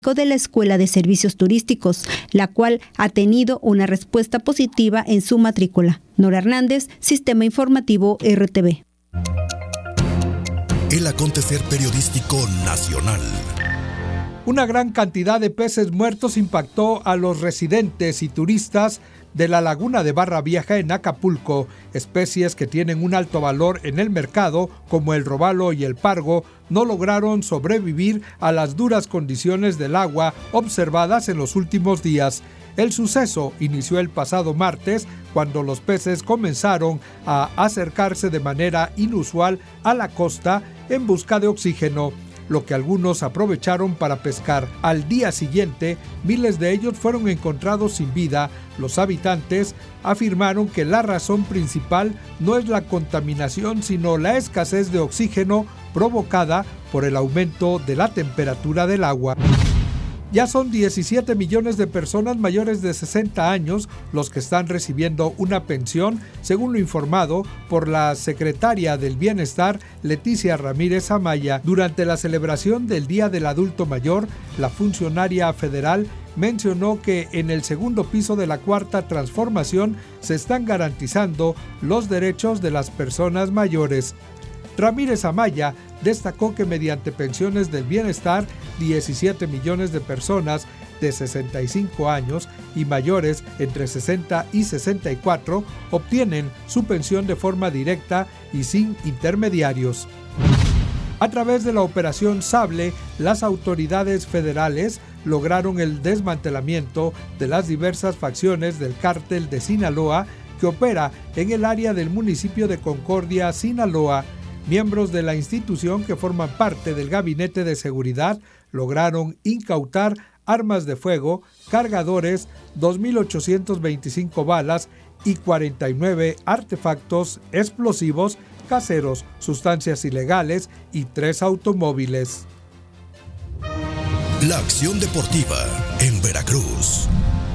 de la Escuela de Servicios Turísticos, la cual ha tenido una respuesta positiva en su matrícula. Nora Hernández, Sistema Informativo RTV. El acontecer periodístico nacional. Una gran cantidad de peces muertos impactó a los residentes y turistas de la laguna de Barra Vieja en Acapulco. Especies que tienen un alto valor en el mercado, como el robalo y el pargo, no lograron sobrevivir a las duras condiciones del agua observadas en los últimos días. El suceso inició el pasado martes, cuando los peces comenzaron a acercarse de manera inusual a la costa en busca de oxígeno, lo que algunos aprovecharon para pescar. Al día siguiente, miles de ellos fueron encontrados sin vida. Los habitantes afirmaron que la razón principal no es la contaminación, sino la escasez de oxígeno provocada por el aumento de la temperatura del agua. Ya son 17 millones de personas mayores de 60 años los que están recibiendo una pensión, según lo informado por la secretaria del Bienestar, Leticia Ramírez Amaya. Durante la celebración del Día del Adulto Mayor, la funcionaria federal mencionó que en el segundo piso de la Cuarta Transformación se están garantizando los derechos de las personas mayores. Ramírez Amaya destacó que mediante pensiones del bienestar, 17 millones de personas de 65 años y mayores entre 60 y 64 obtienen su pensión de forma directa y sin intermediarios. A través de la Operación Sable, las autoridades federales lograron el desmantelamiento de las diversas facciones del cártel de Sinaloa que opera en el área del municipio de Concordia, Sinaloa. Miembros de la institución que forman parte del Gabinete de Seguridad lograron incautar armas de fuego, cargadores, 2.825 balas y 49 artefactos explosivos caseros, sustancias ilegales y 3 automóviles. La acción deportiva en Veracruz.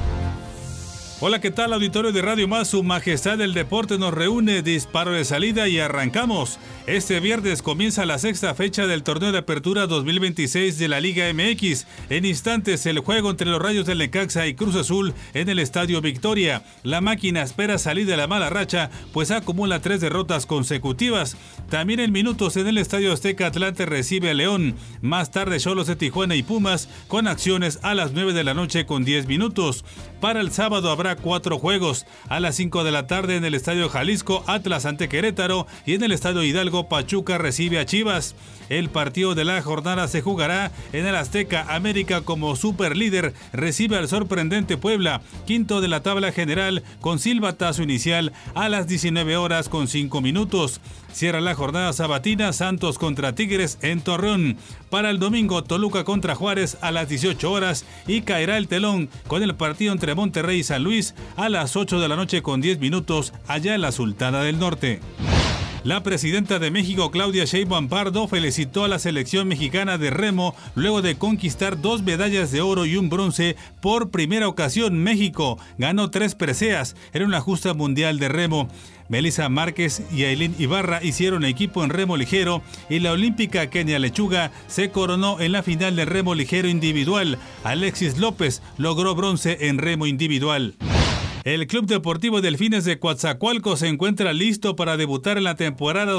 Hola, ¿qué tal, auditorio de Radio Más? Su Majestad del Deporte nos reúne, disparo de salida y arrancamos. Este viernes comienza la sexta fecha del torneo de apertura 2026 de la Liga MX. En instantes, el juego entre los Rayos del Necaxa y Cruz Azul en el Estadio Victoria. La máquina espera salir de la mala racha, pues acumula 3 derrotas consecutivas. También en minutos en el Estadio Azteca, Atlante recibe a León. Más tarde, Xolos de Tijuana y Pumas, con acciones a las 9 de la noche con 10 minutos. Para el sábado habrá 4 juegos. A las 5 de la tarde en el Estadio Jalisco, Atlas ante Querétaro, y en el Estadio Hidalgo, Pachuca recibe a Chivas. El partido de la jornada se jugará en el Azteca. América, como superlíder, recibe al sorprendente Puebla, quinto de la tabla general, con silbatazo inicial a las 19 horas con 5 minutos. Cierra la jornada sabatina Santos contra Tigres en Torreón. Para el domingo, Toluca contra Juárez a las 18 horas y caerá el telón con el partido entre Monterrey y San Luis a las 8 de la noche con 10 minutos allá en la Sultana del Norte. La presidenta de México, Claudia Sheinbaum Pardo, felicitó a la selección mexicana de remo luego de conquistar 2 medallas de oro y un bronce por primera ocasión. México ganó 3 preseas en una justa mundial de remo. Melissa Márquez y Ailín Ibarra hicieron equipo en remo ligero y la olímpica Kenia Lechuga se coronó en la final de remo ligero individual. Alexis López logró bronce en remo individual. El Club Deportivo Delfines de Coatzacoalcos se encuentra listo para debutar en la temporada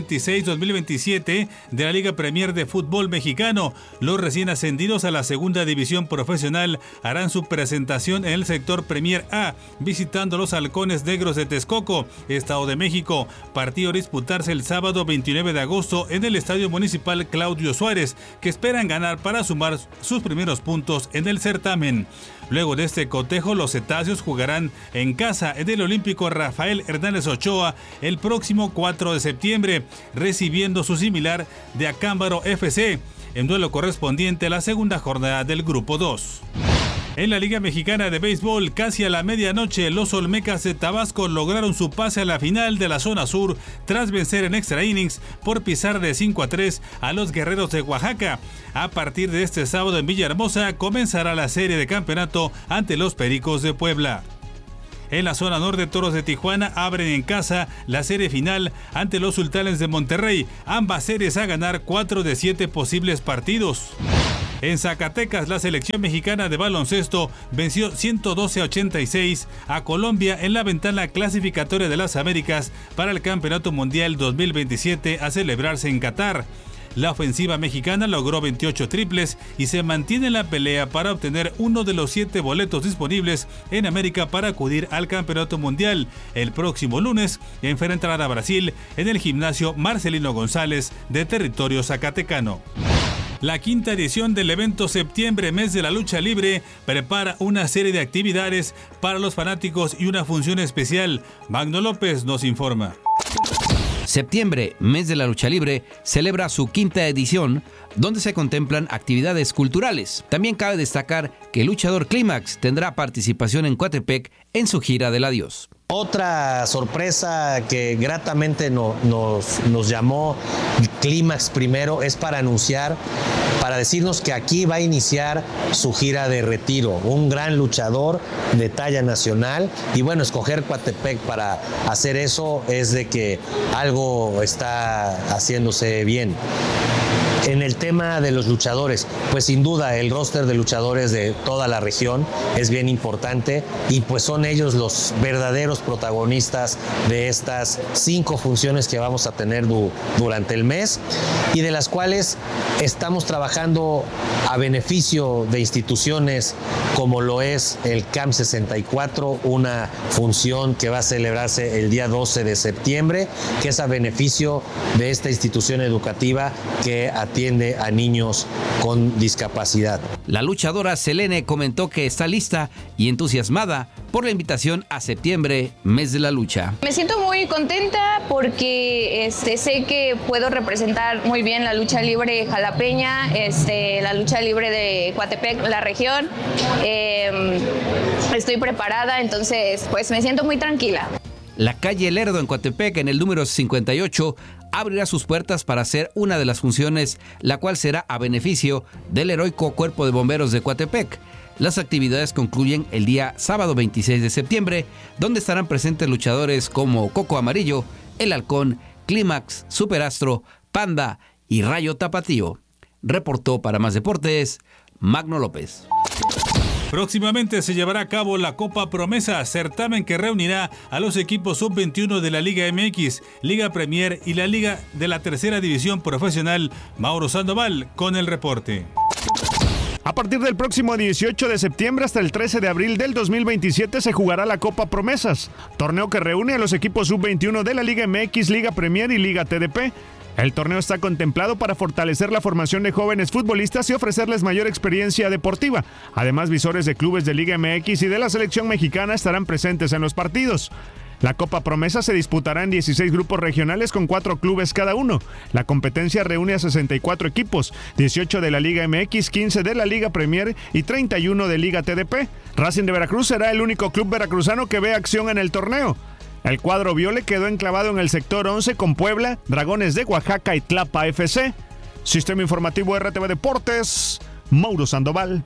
2026-2027 de la Liga Premier de Fútbol Mexicano. Los recién ascendidos a la segunda división profesional harán su presentación en el sector Premier A, visitando los Halcones Negros de Texcoco, Estado de México. Partido a disputarse el sábado 29 de agosto en el Estadio Municipal Claudio Suárez, que esperan ganar para sumar sus primeros puntos en el certamen. Luego de este cotejo, los cetáceos jugarán en casa en el Olímpico Rafael Hernández Ochoa el próximo 4 de septiembre, recibiendo su similar de Acámbaro FC, en duelo correspondiente a la segunda jornada del Grupo 2. En la Liga Mexicana de Béisbol, casi a la medianoche, los Olmecas de Tabasco lograron su pase a la final de la zona sur tras vencer en extra innings por pisar de 5-3 a los Guerreros de Oaxaca. A partir de este sábado en Villahermosa comenzará la serie de campeonato ante los Pericos de Puebla. En la zona norte, Toros de Tijuana abren en casa la serie final ante los Sultanes de Monterrey. Ambas series a ganar 4 de 7 posibles partidos. En Zacatecas, la selección mexicana de baloncesto venció 112-86 a Colombia en la ventana clasificatoria de las Américas para el Campeonato Mundial 2027 a celebrarse en Qatar. La ofensiva mexicana logró 28 triples y se mantiene en la pelea para obtener uno de los 7 boletos disponibles en América para acudir al Campeonato Mundial. El próximo lunes enfrentarán a Brasil en el gimnasio Marcelino González de territorio zacatecano. La quinta edición del evento Septiembre, Mes de la Lucha Libre, prepara una serie de actividades para los fanáticos y una función especial. Magno López nos informa. Septiembre, Mes de la Lucha Libre, celebra su quinta edición, donde se contemplan actividades culturales. También cabe destacar que el luchador Clímax tendrá participación en Coatepec en su gira del adiós. Otra sorpresa que gratamente nos llamó Clímax primero es para anunciar, para decirnos que aquí va a iniciar su gira de retiro. Un gran luchador de talla nacional y bueno, escoger Coatepec para hacer eso es de que algo está haciéndose bien. En el tema de los luchadores, pues sin duda el roster de luchadores de toda la región es bien importante y pues son ellos los verdaderos protagonistas de estas 5 funciones que vamos a tener durante el mes y de las cuales estamos trabajando a beneficio de instituciones como lo es el CAM 64, una función que va a celebrarse el día 12 de septiembre, que es a beneficio de esta institución educativa que atiende a niños con discapacidad. La luchadora Selene comentó que está lista y entusiasmada por la invitación a septiembre, Mes de la Lucha. Me siento muy contenta porque sé que puedo representar muy bien la lucha libre jalapeña, la lucha libre de Coatepec, la región. Estoy preparada, entonces pues me siento muy tranquila. La calle Lerdo en Coatepec, en el número 58, abrirá sus puertas para hacer una de las funciones, la cual será a beneficio del heroico Cuerpo de Bomberos de Coatepec. Las actividades concluyen el día sábado 26 de septiembre, donde estarán presentes luchadores como Coco Amarillo, El Halcón, Clímax, Superastro, Panda y Rayo Tapatío. Reportó para Más Deportes, Magno López. Próximamente se llevará a cabo la Copa Promesa, certamen que reunirá a los equipos sub-21 de la Liga MX, Liga Premier y la Liga de la Tercera División Profesional. Mauro Sandoval con el reporte. A partir del próximo 18 de septiembre hasta el 13 de abril del 2027 se jugará la Copa Promesas, torneo que reúne a los equipos sub-21 de la Liga MX, Liga Premier y Liga TDP. El torneo está contemplado para fortalecer la formación de jóvenes futbolistas y ofrecerles mayor experiencia deportiva. Además, visores de clubes de Liga MX y de la selección mexicana estarán presentes en los partidos. La Copa Promesa se disputará en 16 grupos regionales con 4 clubes cada uno. La competencia reúne a 64 equipos, 18 de la Liga MX, 15 de la Liga Premier y 31 de Liga TDP. Racing de Veracruz será el único club veracruzano que ve acción en el torneo. El cuadro viole quedó enclavado en el sector 11 con Puebla, Dragones de Oaxaca y Tlapa FC. Sistema Informativo RTV Deportes, Mauro Sandoval.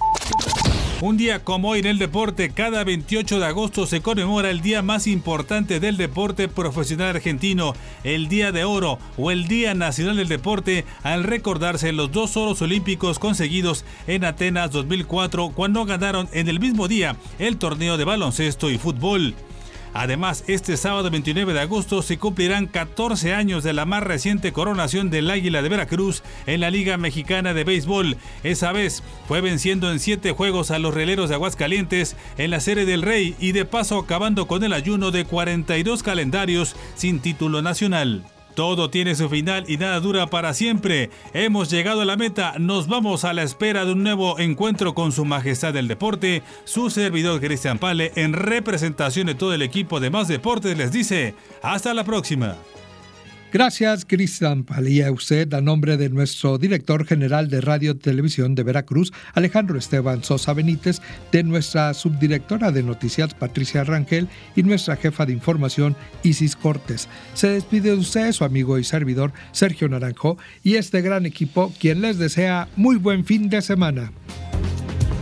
Un día como hoy en el deporte, cada 28 de agosto se conmemora el día más importante del deporte profesional argentino, el Día de Oro o el Día Nacional del Deporte, al recordarse los 2 oros olímpicos conseguidos en Atenas 2004, cuando ganaron en el mismo día el torneo de baloncesto y fútbol. Además, este sábado 29 de agosto se cumplirán 14 años de la más reciente coronación del Águila de Veracruz en la Liga Mexicana de Béisbol. Esa vez fue venciendo en 7 juegos a los Rieleros de Aguascalientes en la Serie del Rey y de paso acabando con el ayuno de 42 calendarios sin título nacional. Todo tiene su final y nada dura para siempre. Hemos llegado a la meta, nos vamos a la espera de un nuevo encuentro con Su Majestad del Deporte. Su servidor Cristian Pale, en representación de todo el equipo de Más Deportes, les dice hasta la próxima. Gracias, Cristian Pale. Y a usted, a nombre de nuestro director general de Radio y Televisión de Veracruz, Alejandro Esteban Sosa Benítez, de nuestra subdirectora de noticias, Patricia Rangel, y nuestra jefa de información, Isis Cortés. Se despide de usted, su amigo y servidor, Sergio Naranjo, y este gran equipo, quien les desea muy buen fin de semana.